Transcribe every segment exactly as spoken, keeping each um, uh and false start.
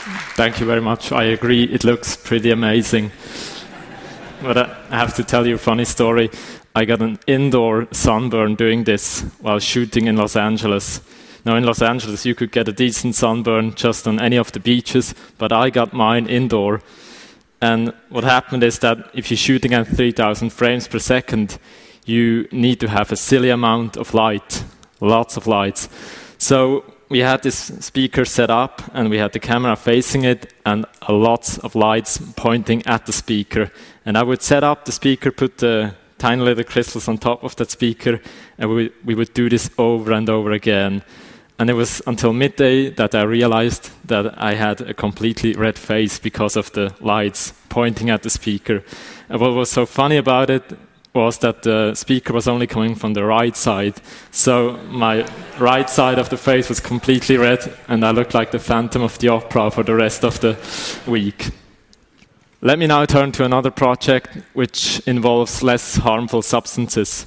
Thank you very much. I agree, it looks pretty amazing. But I have to tell you a funny story. I got an indoor sunburn doing this while shooting in Los Angeles. Now in Los Angeles you could get a decent sunburn just on any of the beaches, but I got mine indoor. And what happened is that if you're shooting at three thousand frames per second, you need to have a silly amount of light, lots of lights. So we had this speaker set up and we had the camera facing it and a lots of lights pointing at the speaker. And I would set up the speaker, put the tiny little crystals on top of that speaker, and we, we would do this over and over again. And it was until midday that I realized that I had a completely red face because of the lights pointing at the speaker. And what was so funny about it was that the speaker was only coming from the right side. So my right side of the face was completely red, and I looked like the Phantom of the Opera for the rest of the week. Let me now turn to another project which involves less harmful substances.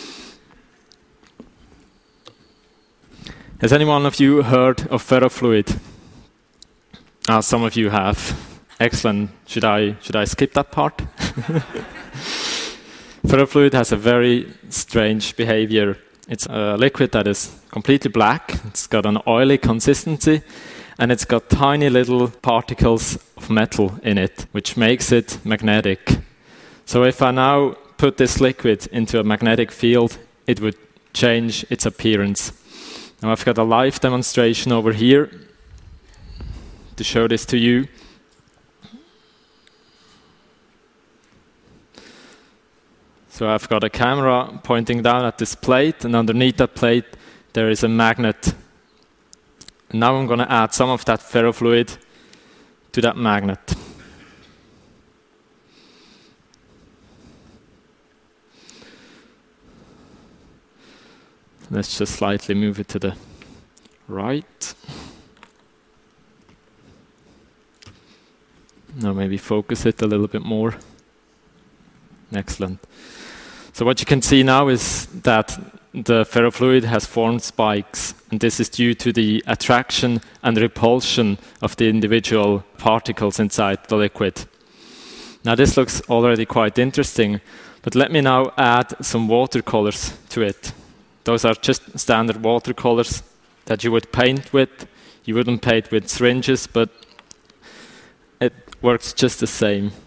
Has any one of you heard of ferrofluid? Ah, some of you have. Excellent. Should I, should I skip that part? Ferrofluid has a very strange behavior. It's a liquid that is completely black, it's got an oily consistency, and it's got tiny little particles of metal in it, which makes it magnetic. So if I now put this liquid into a magnetic field, it would change its appearance. Now I've got a live demonstration over here to show this to you. So I've got a camera pointing down at this plate, and underneath that plate there is a magnet. And now I'm going to add some of that ferrofluid to that magnet. Let's just slightly move it to the right. Now maybe focus it a little bit more. Excellent. So what you can see now is that the ferrofluid has formed spikes, and this is due to the attraction and repulsion of the individual particles inside the liquid. Now this looks already quite interesting, but let me now add some watercolors to it. Those are just standard watercolors that you would paint with. You wouldn't paint with syringes, but it works just the same.